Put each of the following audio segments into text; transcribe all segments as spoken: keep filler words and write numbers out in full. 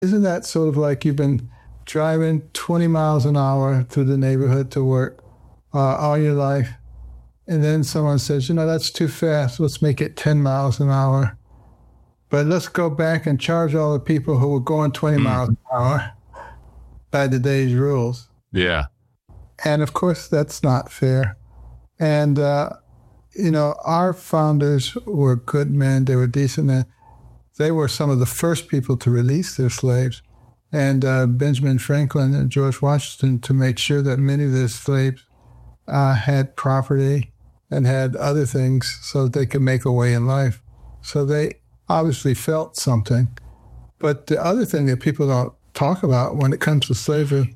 Isn't that sort of like you've been driving twenty miles an hour through the neighborhood to work uh, all your life, and then someone says, you know, that's too fast. Let's make it ten miles an hour. But let's go back and charge all the people who were going twenty mm. miles an hour by today's rules. Yeah. And of course, that's not fair. And, uh, you know, our founders were good men. They were decent men. They were some of the first people to release their slaves. And uh, Benjamin Franklin and George Washington to make sure that many of their slaves uh, had property and had other things so that they could make a way in life. So they obviously felt something. But the other thing that people don't talk about when it comes to slavery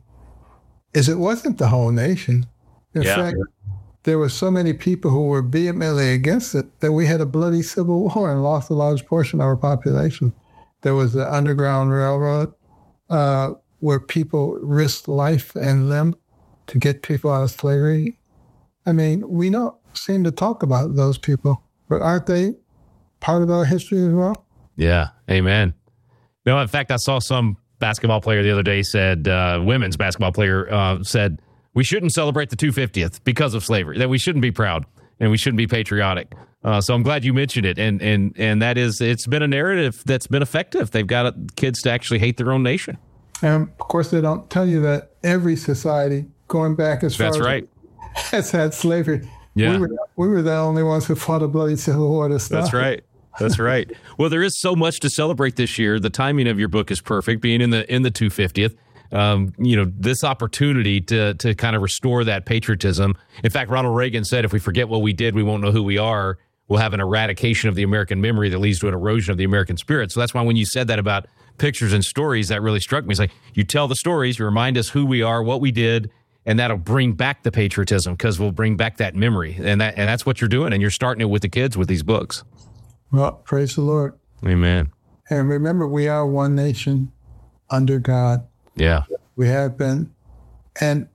is it wasn't the whole nation. In yeah. fact, there were so many people who were vehemently against it that we had a bloody civil war and lost a large portion of our population. There was the Underground Railroad, uh, where people risked life and limb to get people out of slavery. I mean, we don't seem to talk about those people, but aren't they part of our history as well? Yeah, amen. No, in fact, I saw some basketball player the other day said, uh, women's basketball player uh, said, we shouldn't celebrate the two hundred fiftieth because of slavery, that we shouldn't be proud and we shouldn't be patriotic. Uh, so I'm glad you mentioned it. And, and, and that is, it's been a narrative that's been effective. They've got kids to actually hate their own nation. And of course, they don't tell you that every society going back as far that's as right. has had slavery. Yeah. We were, we were the only ones who fought a bloody civil war to stop. That's right. That's right. Well, there is so much to celebrate this year. The timing of your book is perfect, being in the in the two hundred fiftieth. Um, you know, this opportunity to to kind of restore that patriotism. In fact, Ronald Reagan said, if we forget what we did, we won't know who we are. We'll have an eradication of the American memory that leads to an erosion of the American spirit. So that's why when you said that about pictures and stories, that really struck me. It's like, you tell the stories, you remind us who we are, what we did, and that'll bring back the patriotism because we'll bring back that memory. And that and that's what you're doing. And you're starting it with the kids with these books. Well, praise the Lord. Amen. And remember, we are one nation under God. Yeah. We have been. And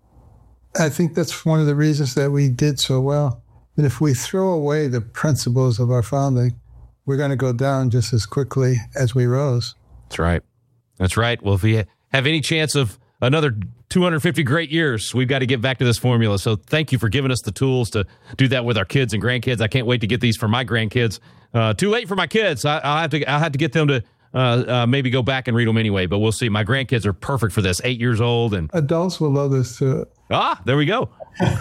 I think that's one of the reasons that we did so well. That if we throw away the principles of our founding, we're going to go down just as quickly as we rose. That's right. That's right. Well, if we have any chance of another two hundred fifty great years, we've got to get back to this formula. So thank you for giving us the tools to do that with our kids and grandkids. I can't wait to get these for my grandkids. Uh, too late for my kids. I, I'll have to. I'll have to get them to uh, uh, maybe go back and read them anyway. But we'll see. My grandkids are perfect for this. Eight years old, and adults will love this too. Ah, there we go.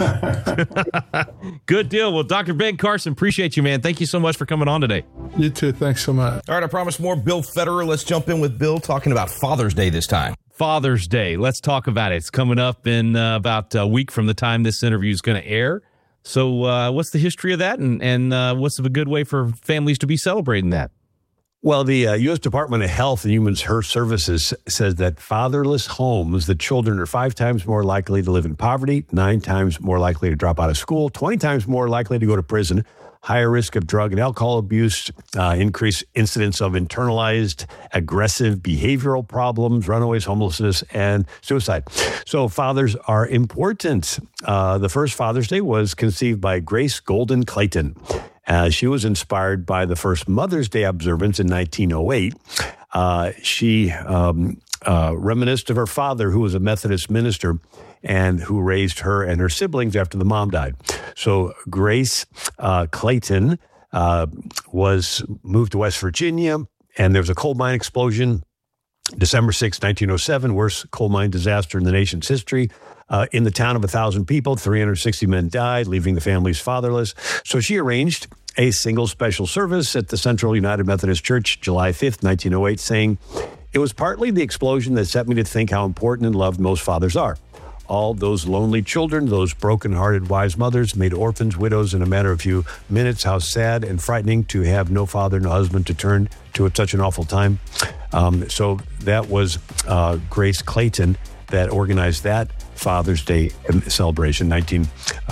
Good deal. Well, Doctor Ben Carson, appreciate you, man. Thank you so much for coming on today. You too. Thanks so much. All right, I promised more Bill Federer. Let's jump in with Bill talking about Father's Day this time. Father's Day. Let's talk about it. It's coming up in uh, about a week from the time this interview is going to air. So uh, what's the history of that, and, and uh, what's a good way for families to be celebrating that? Well, the uh, U S Department of Health and Human Services says that fatherless homes, the children are five times more likely to live in poverty, nine times more likely to drop out of school, twenty times more likely to go to prison, higher risk of drug and alcohol abuse, uh, increased incidence of internalized aggressive behavioral problems, runaways, homelessness, and suicide. So fathers are important. Uh, the first Father's Day was conceived by Grace Golden Clayton. Uh, she was inspired by the first Mother's Day observance in nineteen oh eight. Uh, she um, uh, reminisced of her father, who was a Methodist minister and who raised her and her siblings after the mom died. So Grace uh, Clayton uh, was moved to West Virginia, and there was a coal mine explosion December sixth, nineteen oh seven, worst coal mine disaster in the nation's history. Uh, in the town of one thousand people, three hundred sixty men died, leaving the families fatherless. So she arranged a single special service at the Central United Methodist Church, July fifth, nineteen oh eight, saying, "It was partly the explosion that set me to think how important and loved most fathers are. All those lonely children, those broken-hearted wise mothers, made orphans, widows in a matter of a few minutes. How sad and frightening to have no father, no husband to turn to at such an awful time." Um, so that was uh, Grace Clayton that organized that Father's Day celebration, nineteen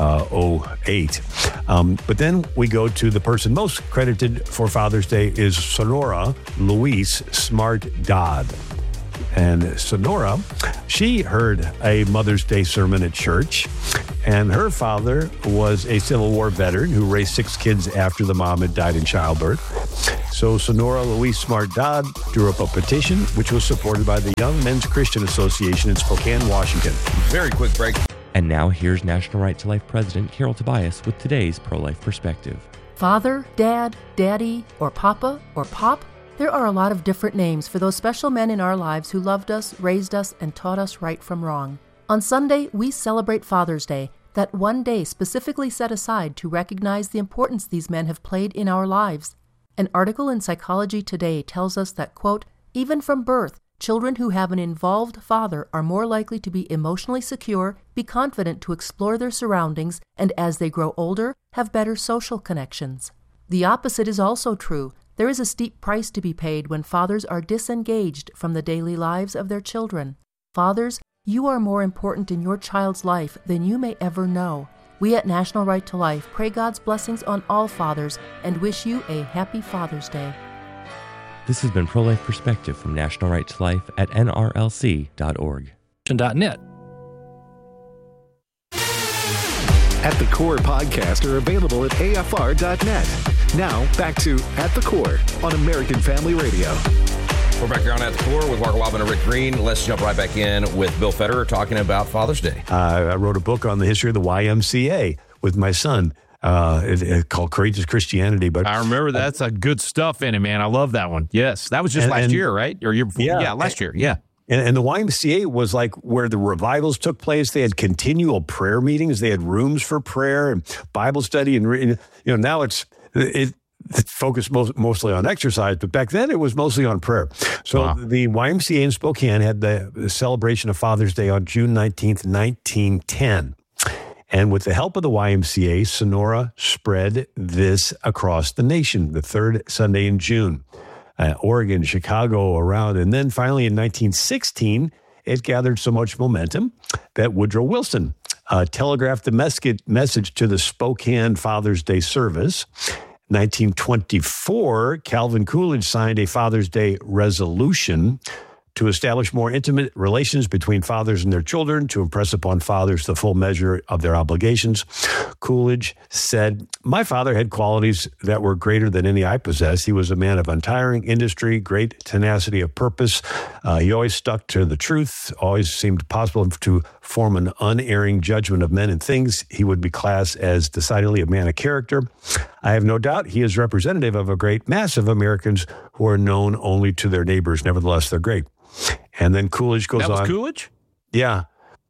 oh eight. Um, but then we go to the person most credited for Father's Day is Sonora Louise Smart Dodd. And Sonora, she heard a Mother's Day sermon at church, and her father was a Civil War veteran who raised six kids after the mom had died in childbirth. So Sonora Luis Smart Dodd drew up a petition, which was supported by the Young Men's Christian Association in Spokane, Washington. Very quick break. And now here's National Right to Life President Carol Tobias with today's pro-life perspective. Father, Dad, Daddy, or Papa, or Pop? There are a lot of different names for those special men in our lives who loved us, raised us, and taught us right from wrong. On Sunday, we celebrate Father's Day, that one day specifically set aside to recognize the importance these men have played in our lives. An article in Psychology Today tells us that, quote, even from birth, children who have an involved father are more likely to be emotionally secure, be confident to explore their surroundings, and as they grow older, have better social connections. The opposite is also true. There is a steep price to be paid when fathers are disengaged from the daily lives of their children. Fathers, you are more important in your child's life than you may ever know. We at National Right to Life pray God's blessings on all fathers and wish you a happy Father's Day. This has been Pro-Life Perspective from National Right to Life at N R L C dot org. .net. At the Core podcasts are available at A F R dot net. Now, back to At the Core on American Family Radio. We're back here on At the Core with Marco Wildman and Rick Green. Let's jump right back in with Bill Federer talking about Father's Day. Uh, I wrote a book on the history of the Y M C A with my son. Uh, it, it called Courageous Christianity. But I remember that's a good stuff in it, man. I love that one. Yes, that was just and, last and, year, right? Or year before? Yeah, yeah last year. Yeah. And, and the Y M C A was like where the revivals took place. They had continual prayer meetings. They had rooms for prayer and Bible study. And, you know, now it's it, it's focused most, mostly on exercise, but back then it was mostly on prayer. So wow. The Y M C A in Spokane had the, the celebration of Father's Day on June nineteenth, nineteen ten. And with the help of the Y M C A, Sonora spread this across the nation, the third Sunday in June. Uh, Oregon, Chicago, around. And then finally in nineteen sixteen, it gathered so much momentum that Woodrow Wilson uh, telegraphed the mes- message to the Spokane Father's Day service. nineteen twenty-four, Calvin Coolidge signed a Father's Day resolution to establish more intimate relations between fathers and their children, to impress upon fathers the full measure of their obligations. Coolidge said, my father had qualities that were greater than any I possess. He was a man of untiring industry, great tenacity of purpose. Uh, he always stuck to the truth, always seemed possible to form an unerring judgment of men and things. He would be classed as decidedly a man of character. I have no doubt he is representative of a great mass of Americans who are known only to their neighbors. Nevertheless, they're great. And then Coolidge goes on. That was on. Coolidge? Yeah.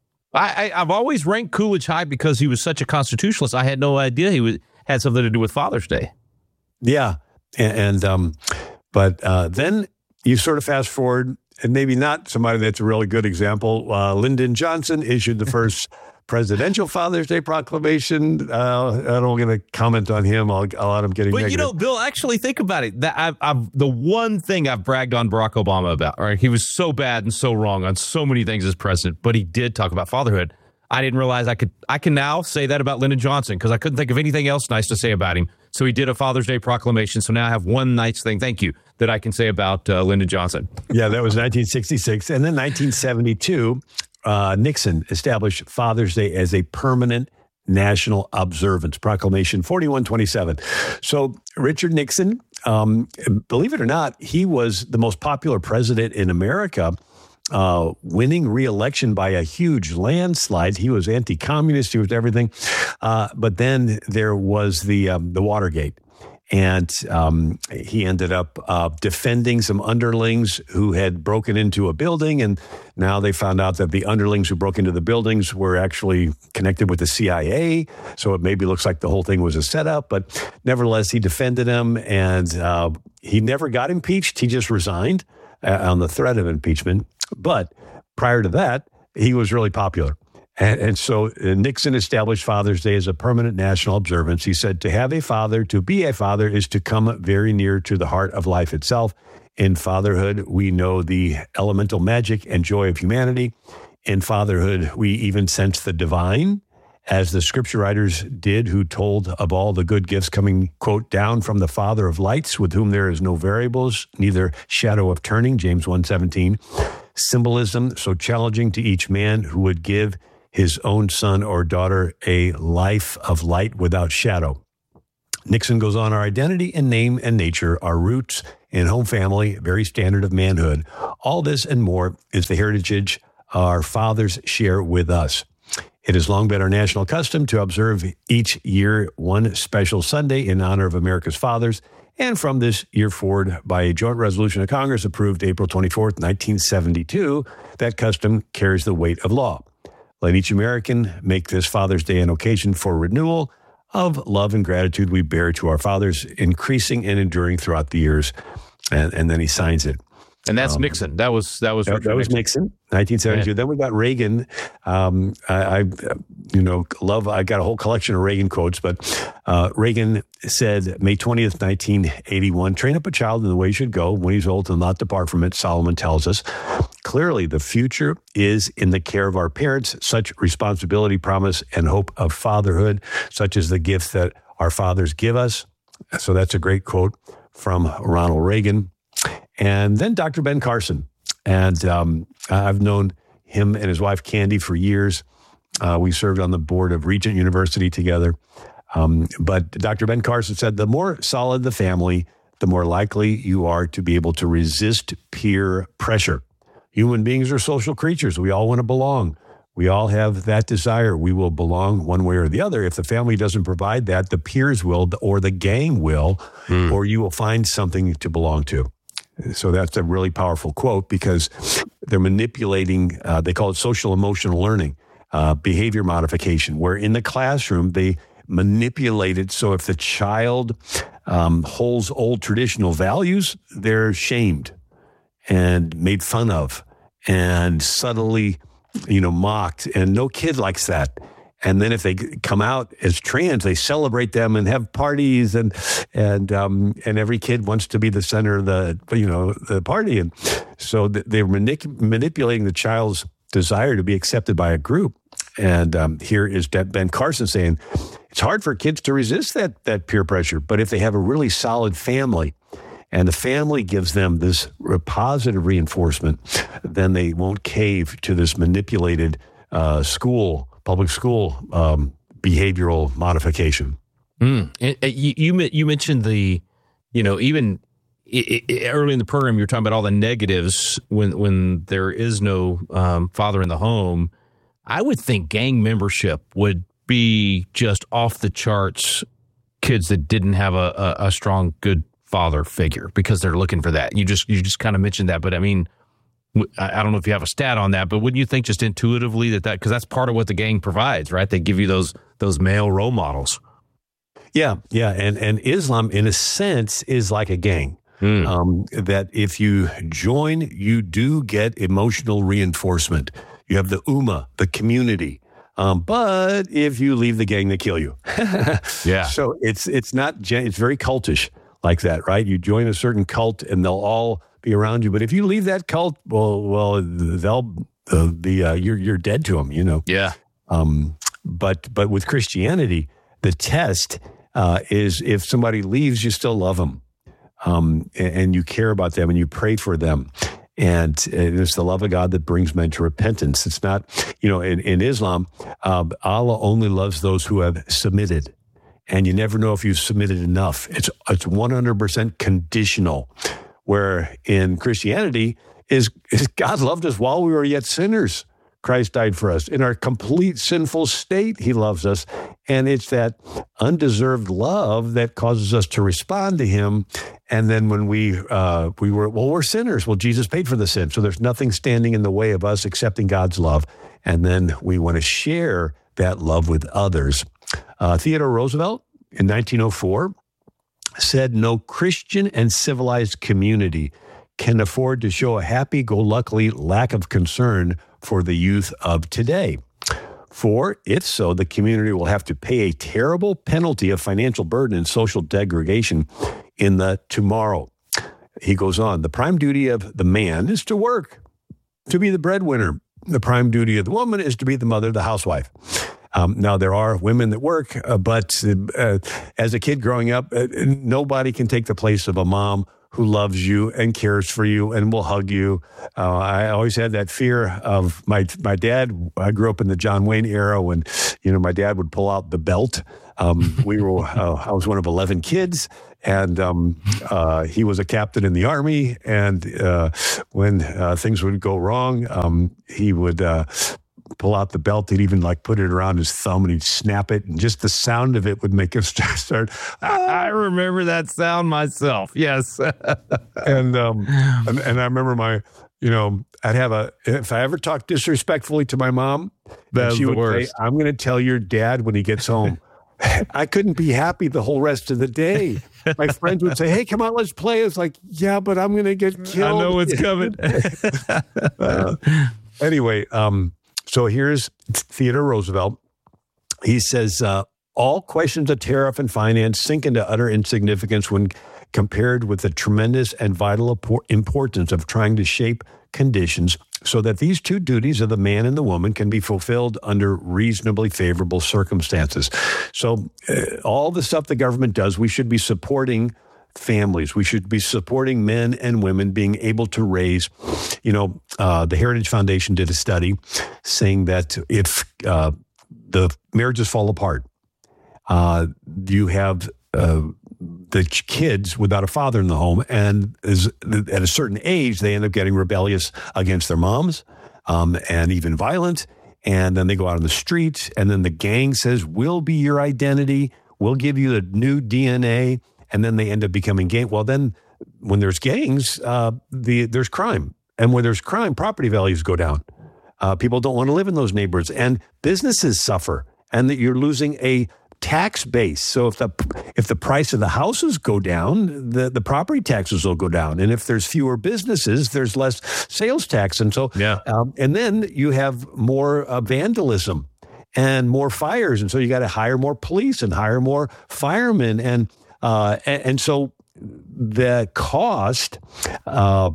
I, I, I've always ranked Coolidge high because he was such a constitutionalist. I had no idea he was, had something to do with Father's Day. Yeah. And, and um, but uh, then you sort of fast forward, and maybe not somebody that's a really good example. Uh, Lyndon Johnson issued the first presidential Father's Day proclamation. Uh, I don't going to comment on him. I'll, I'll let him get. But negative. You know, Bill, actually think about it. That I've, I've the one thing I've bragged on Barack Obama about. Right, he was so bad and so wrong on so many things as president, but he did talk about fatherhood. I didn't realize I could. I can now say that about Lyndon Johnson because I couldn't think of anything else nice to say about him. So he did a Father's Day proclamation. So now I have one nice thing. Thank you that I can say about uh, Lyndon Johnson. Yeah, that was nineteen sixty-six, and then nineteen seventy-two. Uh, Nixon established Father's Day as a permanent national observance. Proclamation forty-one twenty-seven. So Richard Nixon, um, believe it or not, he was the most popular president in America, uh, winning re-election by a huge landslide. He was anti-communist. He was everything. Uh, but then there was the um, the Watergate. And um, he ended up uh, defending some underlings who had broken into a building. And now they found out that the underlings who broke into the buildings were actually connected with the C I A. So it maybe looks like the whole thing was a setup. But nevertheless, he defended him, and uh, he never got impeached. He just resigned uh, on the threat of impeachment. But prior to that, he was really popular. And, and so uh, Nixon established Father's Day as a permanent national observance. He said, to have a father, to be a father, is to come very near to the heart of life itself. In fatherhood, we know the elemental magic and joy of humanity. In fatherhood, we even sense the divine, as the scripture writers did, who told of all the good gifts coming, quote, down from the Father of lights, with whom there is no variables, neither shadow of turning, James one seventeen. Symbolism so challenging to each man who would give his own son or daughter a life of light without shadow. Nixon goes on, our identity and name and nature, our roots and home family, very standard of manhood. All this and more is the heritage our fathers share with us. It has long been our national custom to observe each year one special Sunday in honor of America's fathers. And from this year forward, by a joint resolution of Congress approved April twenty-fourth, nineteen seventy-two, that custom carries the weight of law. Let each American make this Father's Day an occasion for renewal of love and gratitude we bear to our fathers, increasing and enduring throughout the years. And, and then he signs it. And that's um, Nixon. That was that was that, that was Nixon, nineteen seventy-two. Yeah. Then we got Reagan. Um, I, I, you know, love. I got a whole collection of Reagan quotes, but uh, Reagan said, May twentieth, nineteen eighty-one, train up a child in the way he should go. When he's old, he'll not depart from it. Solomon tells us clearly the future is in the care of our parents. Such responsibility, promise, and hope of fatherhood, such as the gift that our fathers give us. So that's a great quote from Ronald Reagan. And then Doctor Ben Carson. And um, I've known him and his wife, Candy, for years. Uh, we served on the board of Regent University together. Um, but Doctor Ben Carson said, the more solid the family, the more likely you are to be able to resist peer pressure. Human beings are social creatures. We all want to belong. We all have that desire. We will belong one way or the other. If the family doesn't provide that, the peers will, or the gang will, mm. or you will find something to belong to. So that's a really powerful quote because they're manipulating, uh, they call it social emotional learning, uh, behavior modification, where in the classroom they manipulate it. So if the child um, holds old traditional values, they're shamed and made fun of and subtly, you know, mocked. And no kid likes that. And then if they come out as trans, they celebrate them and have parties, and and um, and every kid wants to be the center of the you know the party, and so they're manip- manipulating the child's desire to be accepted by a group. And um, here is Ben Carson saying it's hard for kids to resist that that peer pressure, but if they have a really solid family, and the family gives them this positive reinforcement, then they won't cave to this manipulated uh, school. Public school um, behavioral modification. Mm. And, and you, you you mentioned the, you know, even it, it, early in the program, you were talking about all the negatives when when there is no um, father in the home. I would think gang membership would be just off the charts. Kids that didn't have a, a, a strong, good father figure because they're looking for that. You just you just kind of mentioned that, but I mean. I don't know if you have a stat on that, but wouldn't you think just intuitively that that, because that's part of what the gang provides, right? They give you those those male role models. Yeah, yeah. And, and Islam, in a sense, is like a gang. Mm. Um, that if you join, you do get emotional reinforcement. You have the ummah, the community. Um, but if you leave the gang, they kill you. Yeah. So it's it's not, it's very cultish like that, right? You join a certain cult and they'll all be around you. But if you leave that cult, well, well, they'll uh, be uh, you're you're dead to them, you know. Yeah. Um. But but with Christianity, the test uh, is if somebody leaves, you still love them, um, and, and you care about them, and you pray for them, and, and it's the love of God that brings men to repentance. It's not, you know, in, in Islam, uh, Allah only loves those who have submitted, and you never know if you've submitted enough. It's it's one hundred percent conditional. Where in Christianity is, is God loved us while we were yet sinners. Christ died for us. In our complete sinful state, he loves us. And it's that undeserved love that causes us to respond to him. And then when we uh, we were, well, we're sinners. Well, Jesus paid for the sin. So there's nothing standing in the way of us accepting God's love. And then we want to share that love with others. Uh, Theodore Roosevelt in nineteen oh four said no Christian and civilized community can afford to show a happy-go-lucky lack of concern for the youth of today. For if so, the community will have to pay a terrible penalty of financial burden and social degradation in the tomorrow. He goes on, the prime duty of the man is to work, to be the breadwinner. The prime duty of the woman is to be the mother, the housewife. Um, now, there are women that work, uh, but uh, as a kid growing up, uh, nobody can take the place of a mom who loves you and cares for you and will hug you. Uh, I always had that fear of my my dad. I grew up in the John Wayne era when, you know, my dad would pull out the belt. Um, we were. Uh, I was one of eleven kids, and um, uh, he was a captain in the Army. And uh, when uh, things would go wrong, um, he would uh, pull out the belt. He'd even like put it around his thumb, and he'd snap it, and just the sound of it would make us start. start I remember that sound myself. Yes, and, um, and and I remember my. You know, I'd have a, if I ever talked disrespectfully to my mom, That's she the would worst. say, I'm going to tell your dad when he gets home. I couldn't be happy the whole rest of the day. My friends would say, hey, come on, let's play. It's like, yeah, but I'm going to get killed. I know what's coming. uh, anyway, um, so here's Theodore Roosevelt. He says, uh, all questions of tariff and finance sink into utter insignificance when compared with the tremendous and vital importance of trying to shape conditions so that these two duties of the man and the woman can be fulfilled under reasonably favorable circumstances. So uh, all the stuff the government does, we should be supporting families. We should be supporting men and women being able to raise. You know, uh, the Heritage Foundation did a study saying that if uh, the marriages fall apart, uh, you have uh, the kids without a father in the home, and is, at a certain age, they end up getting rebellious against their moms, um, and even violent. And then they go out on the street, and then the gang says, "We'll be your identity. We'll give you the new D N A." And then they end up becoming gang. Well, then when there's gangs, uh, the there's crime, and when there's crime, property values go down. Uh, people don't want to live in those neighborhoods, and businesses suffer, and that you're losing a tax base. So if the if the price of the houses go down, the, the property taxes will go down. And if there's fewer businesses, there's less sales tax. And so, yeah. um, and then you have more uh, vandalism and more fires. And so you got to hire more police and hire more firemen. And, uh, and, and so the cost uh,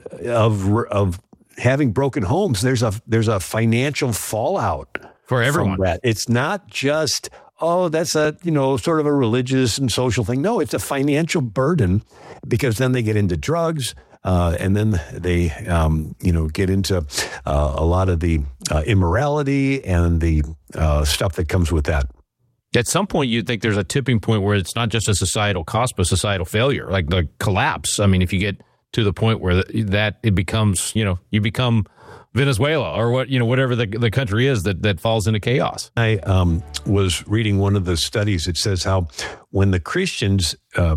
of, of having broken homes, there's a, there's a financial fallout for everyone. From that. It's not just, oh, that's a, you know, sort of a religious and social thing. No, it's a financial burden, because then they get into drugs, uh, and then they, um, you know, get into uh, a lot of the uh, immorality and the uh, stuff that comes with that. At some point, you'd think there's a tipping point where it's not just a societal cost, but societal failure, like the collapse. I mean, if you get to the point where that it becomes, you know, you become Venezuela or what, you know, whatever the the country is that, that falls into chaos. I um, was reading one of the studies. It says how when the Christians, uh,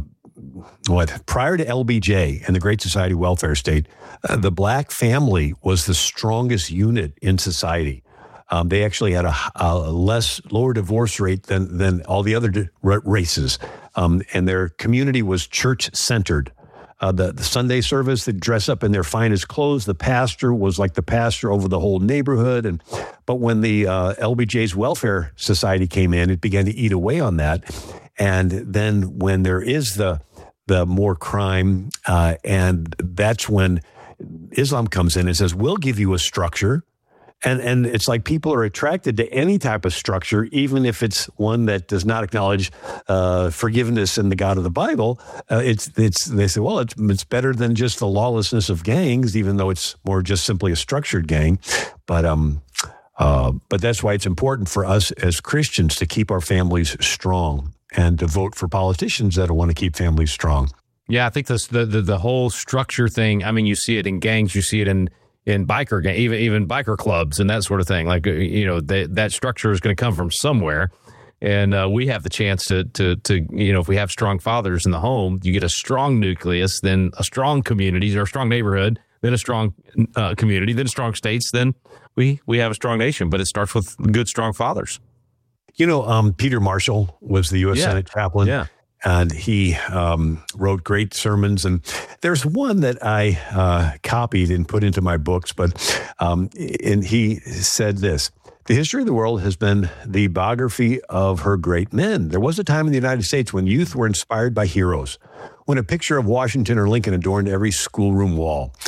what prior to L B J and the Great Society Welfare State, uh, the black family was the strongest unit in society. Um, they actually had a, a less lower divorce rate than than all the other di- races, um, and their community was church centered. Uh, the, the Sunday service, they'd dress up in their finest clothes. The pastor was like the pastor over the whole neighborhood. And but when the uh, L B J's Welfare Society came in, it began to eat away on that. And then when there is the the more crime, uh, and that's when Islam comes in and says, we'll give you a structure. And and it's like people are attracted to any type of structure, even if it's one that does not acknowledge uh, forgiveness and the God of the Bible. Uh, it's it's they say, well, it's it's better than just the lawlessness of gangs, even though it's more just simply a structured gang. But um, uh, but that's why it's important for us as Christians to keep our families strong and to vote for politicians that want to keep families strong. Yeah, I think this the the, the whole structure thing. I mean, you see it in gangs, you see it in. in biker gang, even even biker clubs and that sort of thing. Like, you know, they, that structure is going to come from somewhere. And uh, we have the chance to, to, to, you know, if we have strong fathers in the home, you get a strong nucleus, then a strong community or a strong neighborhood, then a strong uh, community, then strong states, then we, we have a strong nation. But it starts with good, strong fathers. You know, um, Peter Marshall was the U S Yeah. Senate chaplain. Yeah. And he um, wrote great sermons. And there's one that I uh, copied and put into my books. But um, and he said this: the history of the world has been the biography of her great men. There was a time in the United States when youth were inspired by heroes, when a picture of Washington or Lincoln adorned every schoolroom wall.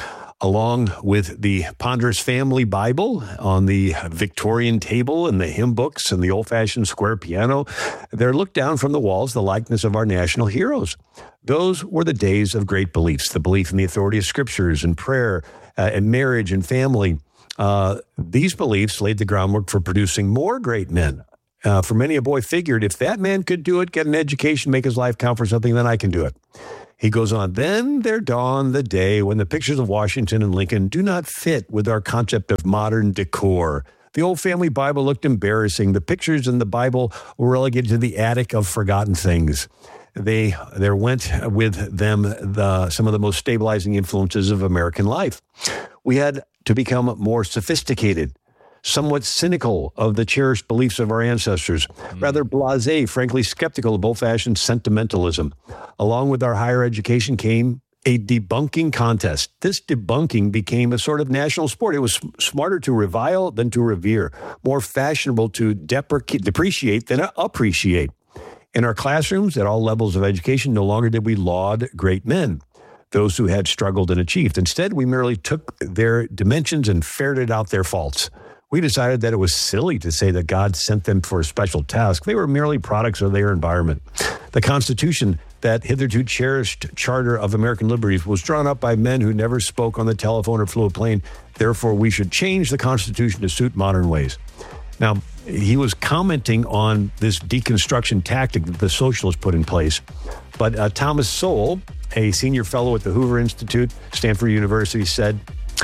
along with the Ponderous Family Bible on the Victorian table and the hymn books and the old-fashioned square piano. There looked down from the walls the likeness of our national heroes. Those were the days of great beliefs, the belief in the authority of scriptures and prayer uh, and marriage and family. Uh, these beliefs laid the groundwork for producing more great men. Uh, for many, a boy figured, if that man could do it, get an education, make his life count for something, then I can do it. He goes on, then there dawned the day when the pictures of Washington and Lincoln do not fit with our concept of modern decor. The old family Bible looked embarrassing. The pictures in the Bible were relegated to the attic of forgotten things. They there went with them the, some of the most stabilizing influences of American life. We had to become more sophisticated, somewhat cynical of the cherished beliefs of our ancestors, mm. rather blasé, frankly skeptical of old-fashioned sentimentalism. Along with our higher education came a debunking contest. This debunking became a sort of national sport. It was smarter to revile than to revere, more fashionable to deprecate, depreciate than appreciate. In our classrooms, at all levels of education, no longer did we laud great men, those who had struggled and achieved. Instead, we merely took their dimensions and ferreted out their faults. We decided that it was silly to say that God sent them for a special task. They were merely products of their environment. The Constitution, that hitherto cherished charter of American liberties, was drawn up by men who never spoke on the telephone or flew a plane. Therefore, we should change the Constitution to suit modern ways. Now, he was commenting on this deconstruction tactic that the socialists put in place. But uh, Thomas Sowell, a senior fellow at the Hoover Institute, Stanford University, said,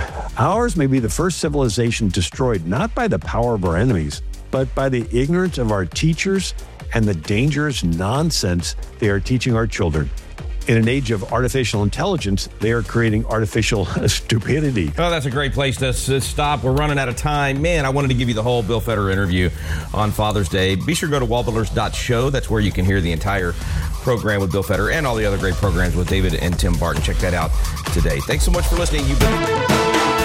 ours may be the first civilization destroyed not by the power of our enemies, but by the ignorance of our teachers and the dangerous nonsense they are teaching our children. In an age of artificial intelligence, they are creating artificial stupidity. Oh, that's a great place to stop. We're running out of time. Man, I wanted to give you the whole Bill Federer interview on Father's Day. Be sure to go to wallbuilders dot show. That's where you can hear the entire program with Bill Federer and all the other great programs with David and Tim Barton. Check that out today. Thanks so much for listening. You've been...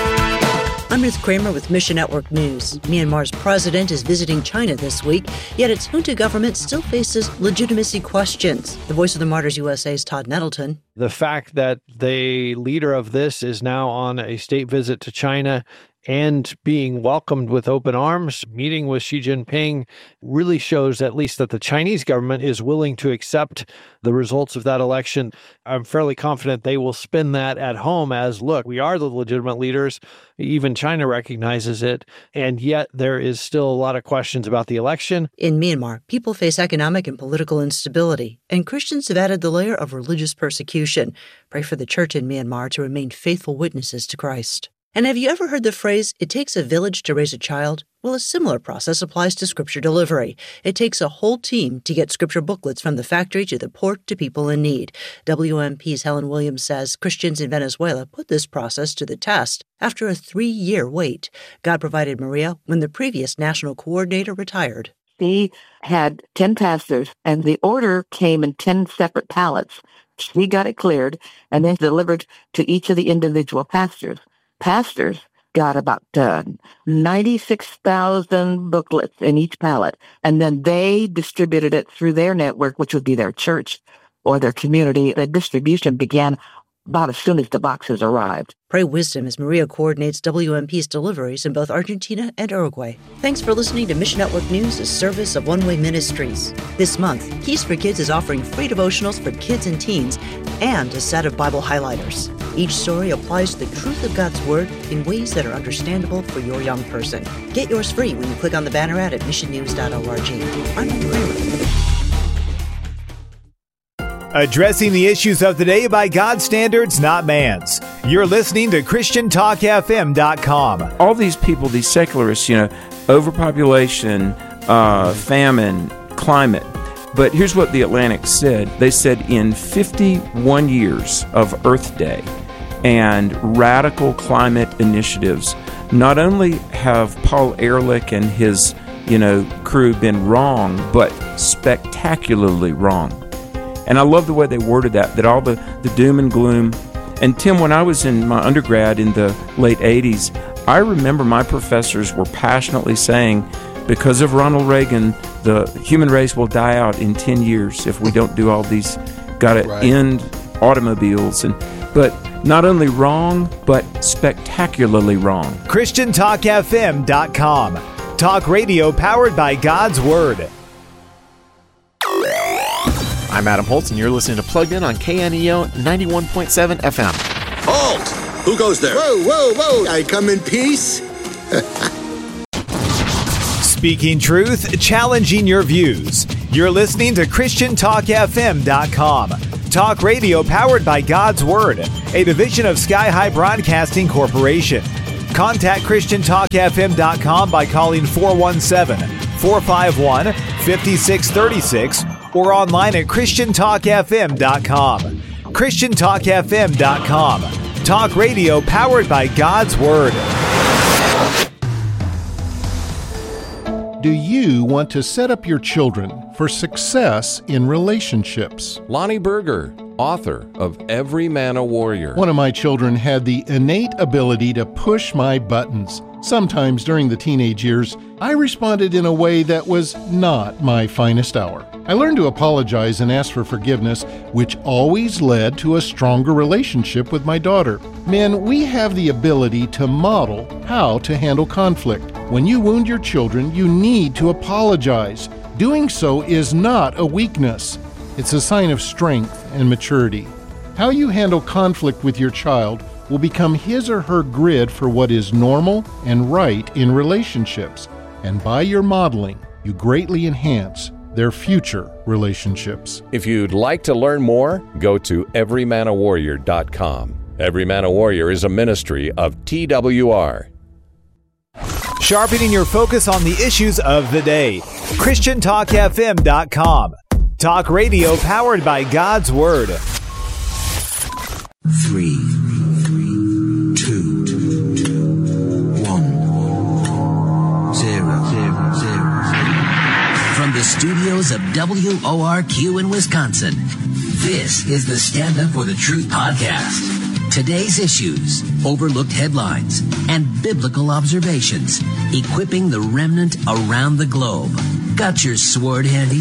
I'm Ruth Kramer with Mission Network News. Myanmar's president is visiting China this week, yet its junta government still faces legitimacy questions. The Voice of the Martyrs U S A's Todd Nettleton. The fact that the leader of this is now on a state visit to China and being welcomed with open arms, meeting with Xi Jinping, really shows at least that the Chinese government is willing to accept the results of that election. I'm fairly confident they will spin that at home as, look, we are the legitimate leaders. Even China recognizes it. And yet there is still a lot of questions about the election. In Myanmar, people face economic and political instability, and Christians have added the layer of religious persecution. Pray for the church in Myanmar to remain faithful witnesses to Christ. And have you ever heard the phrase, it takes a village to raise a child? Well, a similar process applies to Scripture delivery. It takes a whole team to get Scripture booklets from the factory to the port to people in need. W M P's Helen Williams says Christians in Venezuela put this process to the test after a three-year wait. God provided Maria when the previous national coordinator retired. She had ten pastors, and the order came in ten separate pallets. She got it cleared and then delivered to each of the individual pastors. Pastors got about uh, ninety-six thousand booklets in each pallet, and then they distributed it through their network, which would be their church or their community. The distribution began about as soon as the boxes arrived. Pray wisdom as Maria coordinates W M P's deliveries in both Argentina and Uruguay. Thanks for listening to Mission Network News, a service of One Way Ministries. This month, Keys for Kids is offering free devotionals for kids and teens and a set of Bible highlighters. Each story applies the truth of God's Word in ways that are understandable for your young person. Get yours free when you click on the banner ad at mission news dot org. I'm Kramer. Addressing the issues of the day by God's standards, not man's. You're listening to Christian Talk F M dot com. All these people, these secularists, you know, overpopulation, uh, famine, climate. But here's what the Atlantic said. They said in fifty-one years of Earth Day and radical climate initiatives, not only have Paul Ehrlich and his, you know, crew been wrong, but spectacularly wrong. And I love the way they worded that, that all the, the doom and gloom. And Tim, when I was in my undergrad in the late eighties, I remember my professors were passionately saying, because of Ronald Reagan, the human race will die out in ten years if we don't do all these, got to right. end automobiles. And But Not only wrong, but spectacularly wrong. Christian Talk F M dot com. Talk radio powered by God's Word. I'm Adam Holtz, and you're listening to Plugged In on K N E O ninety-one point seven F M. Halt! Who goes there? Whoa, whoa, whoa! I come in peace. Speaking truth, challenging your views. You're listening to Christian Talk F M dot com. Talk radio powered by God's Word, a division of Sky High Broadcasting Corporation. Contact Christian Talk F M dot com by calling four one seven, four five one, five six three six or online at Christian Talk F M dot com. Christian Talk F M dot com. Talk radio powered by God's Word. Do you want to set up your children for success in relationships? Lonnie Berger, author of Every Man a Warrior. One of my children had the innate ability to push my buttons. Sometimes during the teenage years, I responded in a way that was not my finest hour. I learned to apologize and ask for forgiveness, which always led to a stronger relationship with my daughter. Men, we have the ability to model how to handle conflict. When you wound your children, you need to apologize. Doing so is not a weakness. It's a sign of strength and maturity. How you handle conflict with your child will become his or her grid for what is normal and right in relationships. And by your modeling, you greatly enhance their future relationships. If you'd like to learn more, go to every man a warrior dot com. Every Man a Warrior is a ministry of T W R. Sharpening your focus on the issues of the day. Christian Talk F M dot com. Talk radio powered by God's Word. Three, three, two, one, zero, zero, zero. From the studios of W O R Q in Wisconsin, this is the Stand Up for the Truth podcast. Today's issues, overlooked headlines, and biblical observations, equipping the remnant around the globe. Got your sword handy?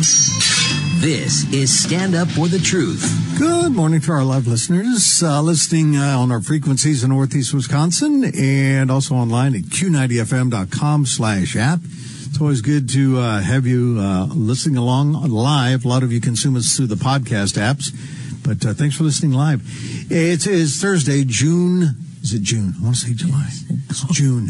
This is Stand Up for the Truth. Good morning to our live listeners, uh, listening uh, on our frequencies in Northeast Wisconsin and also online at Q ninety F M dot com slash app. It's always good to uh, have you uh, listening along live. A lot of you consume us through the podcast apps, but uh, thanks for listening live. It is Thursday, June. Is it June? I want to say July. It's June.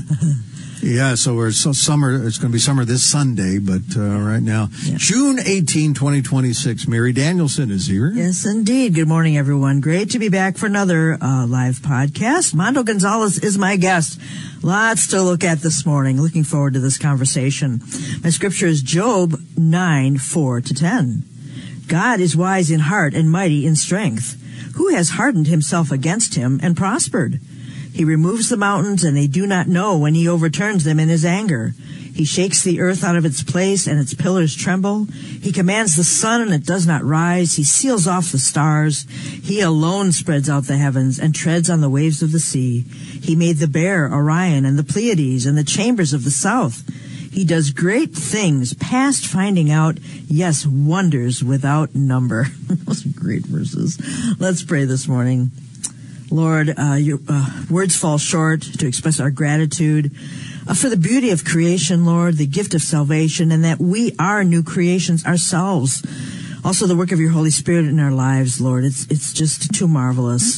Yeah, so we're so summer. It's going to be summer this Sunday, but uh, right now, yeah. June eighteenth, twenty twenty-six. Mary Danielson is here. Yes, indeed. Good morning, everyone. Great to be back for another uh, live podcast. Mondo Gonzalez is my guest. Lots to look at this morning. Looking forward to this conversation. My scripture is Job nine, four to ten. God is wise in heart and mighty in strength. Who has hardened himself against him and prospered? He removes the mountains, and they do not know when he overturns them in his anger. He shakes the earth out of its place, and its pillars tremble. He commands the sun, and it does not rise. He seals off the stars. He alone spreads out the heavens and treads on the waves of the sea. He made the Bear, Orion, and the Pleiades, and the chambers of the south. He does great things past finding out, yes, wonders without number. Those are great verses. Let's pray this morning. Lord, uh, your uh, words fall short to express our gratitude uh, for the beauty of creation, Lord, the gift of salvation, and that we are new creations ourselves. Also, the work of your Holy Spirit in our lives, Lord. It's it's just too marvelous.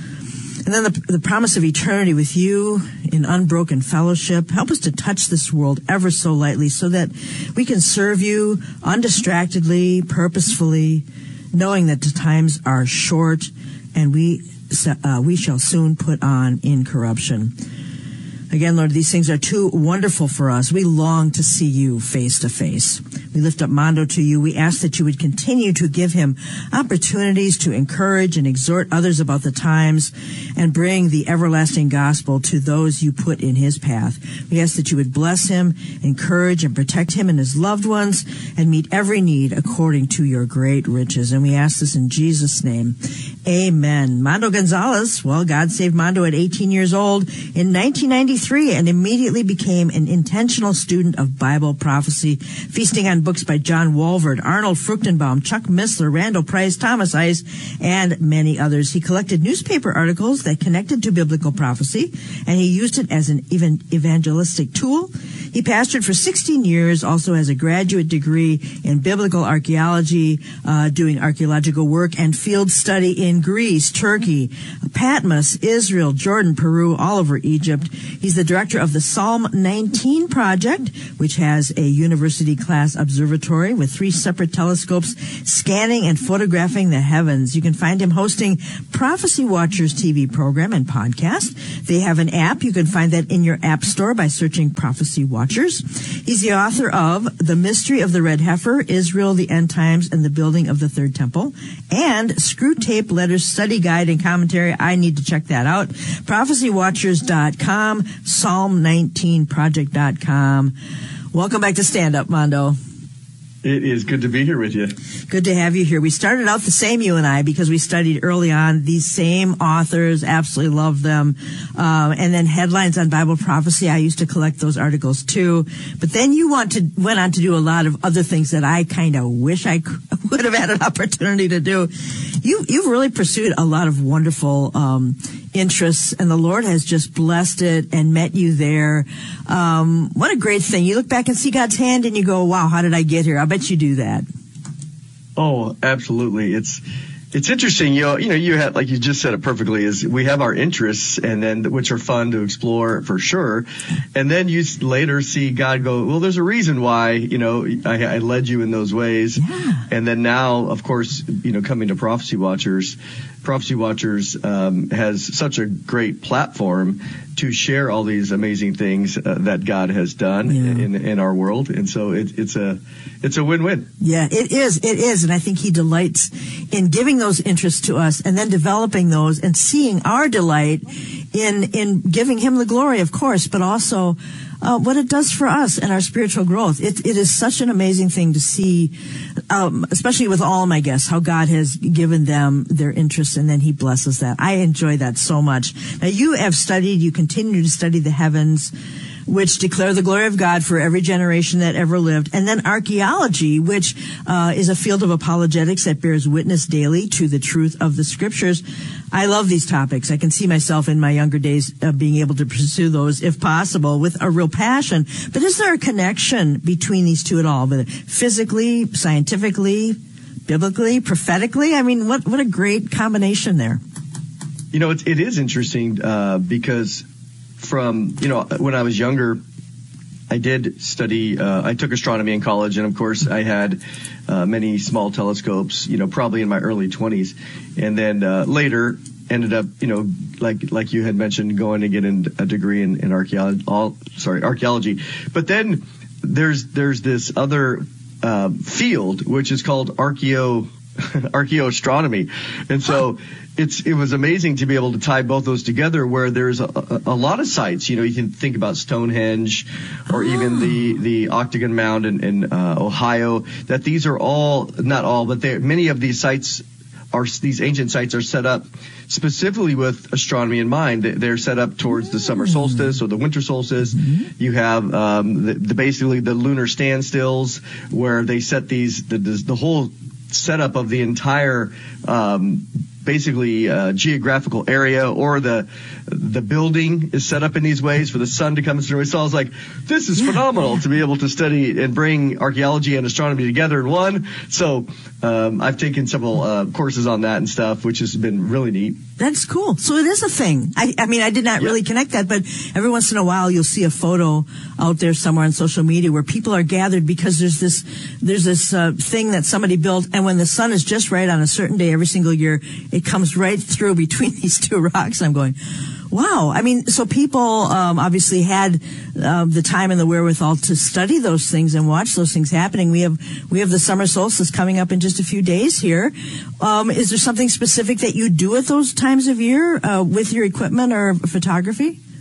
And then the, the promise of eternity with you in unbroken fellowship. Help us to touch this world ever so lightly so that we can serve you undistractedly, purposefully, knowing that the times are short and we uh, we shall soon put on incorruption. Again, Lord, these things are too wonderful for us. We long to see you face to face. We lift up Mondo to you. We ask that you would continue to give him opportunities to encourage and exhort others about the times and bring the everlasting gospel to those you put in his path. We ask that you would bless him, encourage and protect him and his loved ones, and meet every need according to your great riches. And we ask this in Jesus' name. Amen. Mondo Gonzalez, well, God saved Mondo at eighteen years old in nineteen ninety-three and immediately became an intentional student of Bible prophecy, feasting on books by John Walvoord, Arnold Fruchtenbaum, Chuck Missler, Randall Price, Thomas Ice, and many others. He collected newspaper articles that connected to biblical prophecy, and he used it as an even evangelistic tool. He pastored for sixteen years, also has a graduate degree in biblical archaeology, uh, doing archaeological work and field study in Greece, Turkey, Patmos, Israel, Jordan, Peru, all over Egypt. He's the director of the Psalm nineteen Project, which has a university-class observatory with three separate telescopes scanning and photographing the heavens. You can find him hosting Prophecy Watchers T V program and podcast. They have an app. You can find that in your app store by searching Prophecy Watchers. He's the author of The Mystery of the Red Heifer, Israel, the End Times, and the Building of the Third Temple, and Screw Tape Letters Study Guide and Commentary. I need to check that out. prophecy watchers dot com, psalm nineteen project dot com. Welcome back to Stand Up, Mondo. It is good to be here with you. Good to have you here. We started out the same, you and I, because we studied early on these same authors, absolutely loved them. Um, and then headlines on Bible prophecy. I used to collect those articles too. But then you want to, went on to do a lot of other things that I kind of wish I could, would have had an opportunity to do. You, you've really pursued a lot of wonderful, um, interests, and the Lord has just blessed it and met you there. Um, what a great thing. You look back and see God's hand and you go, wow, how did I get here? I bet you do that. Oh, absolutely. It's, it's interesting. You know, you know, you had, like you just said it perfectly, is we have our interests, and then, which are fun to explore for sure. And then you later see God go, well, there's a reason why, you know, I, I led you in those ways. Yeah. And then now, of course, you know, coming to Prophecy Watchers, Prophecy Watchers um, has such a great platform to share all these amazing things uh, that God has done yeah. in in our world, and so it, it's a it's a win-win. Yeah, it is. It is, and I think He delights in giving those interests to us, and then developing those, and seeing our delight in in giving Him the glory, of course, but also uh, what it does for us and our spiritual growth. It it is such an amazing thing to see, um, especially with all my guests, how God has given them their interests, and then He blesses that. I enjoy that so much. Now, you have studied, you continue to study the heavens, which declare the glory of God for every generation that ever lived. And then archaeology, which uh, is a field of apologetics that bears witness daily to the truth of the scriptures. I love these topics. I can see myself in my younger days uh, being able to pursue those, if possible, with a real passion. But is there a connection between these two at all? Physically, scientifically, biblically, prophetically? I mean, what, what a great combination there. You know, it, it is interesting uh, because from, you know, when I was younger, I did study, uh, I took astronomy in college, and of course I had uh, many small telescopes, you know, probably in my early twenties. And then uh, later ended up, you know, like like you had mentioned, going to get in a degree in, in archaeology, all, sorry, archaeology. But then there's there's this other uh, field, which is called archeo archaeoastronomy. And so it's it was amazing to be able to tie both those together, where there's a, a, a lot of sites. You know, you can think about Stonehenge, or even the the Octagon Mound in, in uh, Ohio. That these are all, not all, but many of these sites are these ancient sites are set up specifically with astronomy in mind. They're set up towards the summer solstice or the winter solstice. Mm-hmm. You have um, the, the basically the lunar standstills, where they set these the the, the whole setup of the entire um, basically uh, geographical area, or the the building is set up in these ways for the sun to come through. So I was like, this is phenomenal to be able to study and bring archaeology and astronomy together in one. So um, I've taken several uh, courses on that and stuff, which has been really neat. That's cool. So it is a thing. I, I mean, I did not yeah. really connect that, but every once in a while you'll see a photo out there somewhere on social media where people are gathered because there's this there's this uh, thing that somebody built, and when the sun is just right on a certain day every single year, it comes right through between these two rocks. I'm going, wow. I mean, so people um, obviously had uh, the time and the wherewithal to study those things and watch those things happening. We have we have the summer solstice coming up in just a few days here. Um, is there something specific that you do at those times of year uh, with your equipment or photography?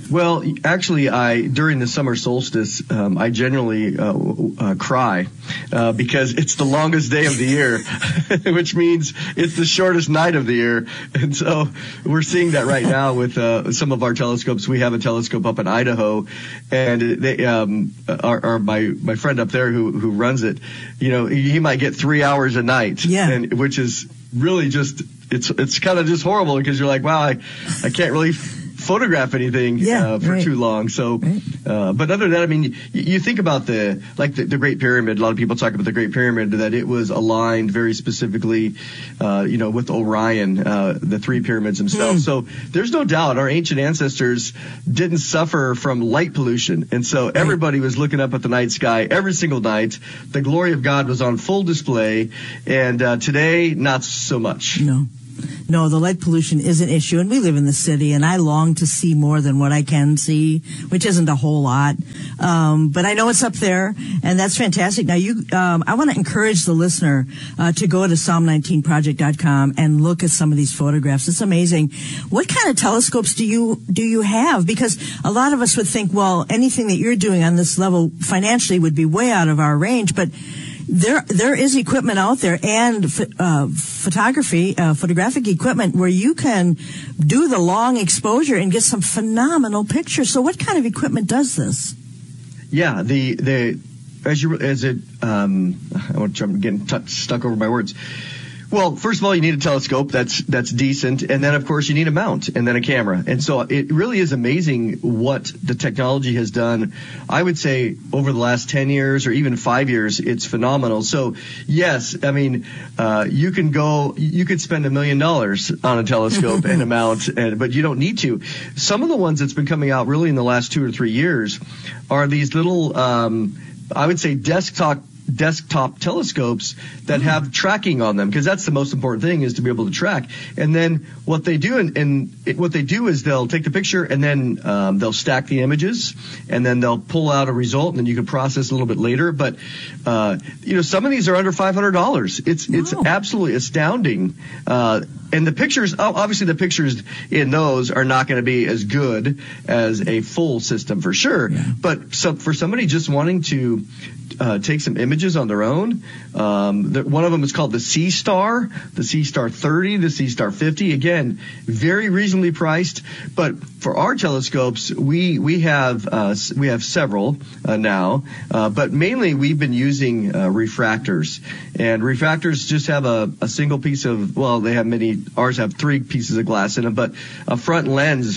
Well, actually, I during the summer solstice, um, I generally uh, uh, cry uh, because it's the longest day of the year, which means it's the shortest night of the year. And so we're seeing that right now with uh, some of our telescopes. We have a telescope up in Idaho, and they um, are, are my my friend up there who who runs it. You know, he, he might get three hours a night, yeah, and which is really just it's it's kind of just horrible because you're like, wow, I I can't really photograph anything yeah, uh, for right. too long. So, right. uh, but other than that, I mean, you, you think about the, like the, the Great Pyramid, a lot of people talk about the Great Pyramid, that it was aligned very specifically, uh, you know, with Orion, uh, the three pyramids themselves. Mm. So there's no doubt our ancient ancestors didn't suffer from light pollution. And so right. everybody was looking up at the night sky every single night. The glory of God was on full display. And, uh, today, not so much. No. No, the light pollution is an issue, and we live in the city, and I long to see more than what I can see, which isn't a whole lot. Um, but I know it's up there, and that's fantastic. Now, you, um, I want to encourage the listener uh, to go to psalm nineteen project dot com and look at some of these photographs. It's amazing. What kind of telescopes do you do you have? Because a lot of us would think, well, anything that you're doing on this level financially would be way out of our range, but There, there is equipment out there and uh, photography, uh, photographic equipment where you can do the long exposure and get some phenomenal pictures. So, what kind of equipment does this? Yeah, the the as you as it um, I want to I'm getting t- stuck over my words. Well, first of all, you need a telescope that's that's decent, and then of course you need a mount and then a camera. And so it really is amazing what the technology has done. I would say over the last ten years or even five years, it's phenomenal. So yes, I mean, uh, you can go, you could spend a million dollars on a telescope and a mount, and, but you don't need to. Some of the ones that's been coming out really in the last two or three years are these little, um, I would say desktop desktop telescopes that have tracking on them, because that's the most important thing, is to be able to track. And then what they do, and, and it, what they do is they'll take the picture and then um, they'll stack the images, and then they'll pull out a result, and then you can process a little bit later. But uh, you know, some of these are under five hundred dollars. It's wow. It's absolutely astounding. Uh, and the pictures, obviously, the pictures in those are not going to be as good as a full system for sure. Yeah. But so for somebody just wanting to Uh, take some images on their own. Um, the, one of them is called the C-Star, the C-Star thirty, the C-Star fifty. Again, very reasonably priced. But for our telescopes, we we have uh, we have several uh, now. Uh, but mainly, we've been using uh, refractors, and refractors just have a, a single piece of, well, they have many. Ours have three pieces of glass in them, but a front lens.